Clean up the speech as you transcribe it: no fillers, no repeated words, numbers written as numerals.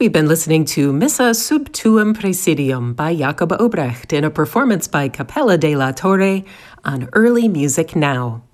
We've been listening to Missa Sub Tuum Praesidium by Jacob Obrecht in a performance by Capella de la Torre on Early Music Now.